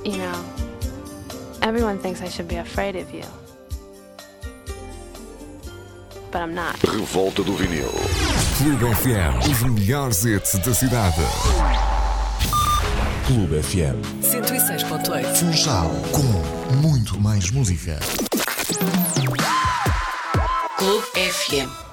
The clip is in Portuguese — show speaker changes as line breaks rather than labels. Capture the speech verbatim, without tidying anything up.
you know, everyone thinks I should be afraid of you. But I'm not.
Revolta do Vinil.
Clube F M, os melhores hits da cidade.
Clube F M
cento e seis ponto oito.
Funchal, com muito mais música.
Clube F M.